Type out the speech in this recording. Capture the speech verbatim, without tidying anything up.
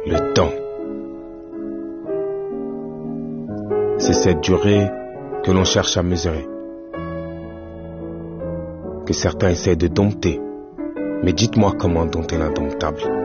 Le temps. C'est cette durée que l'on cherche à mesurer, que certains essaient de dompter. Mais dites-moi comment dompter l'indomptable.